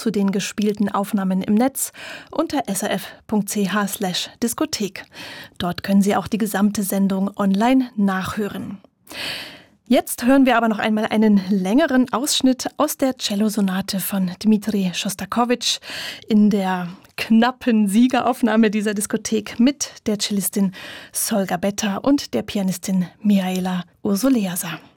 zu den gespielten Aufnahmen im Netz unter srf.ch/Diskothek. Dort können Sie auch die gesamte Sendung online nachhören. Jetzt hören wir aber noch einmal einen längeren Ausschnitt aus der Cellosonate von Dmitri Schostakowitsch in der knappen Siegeraufnahme dieser Diskothek mit der Cellistin Solga Betta und der Pianistin Mihaela Ursuleasa.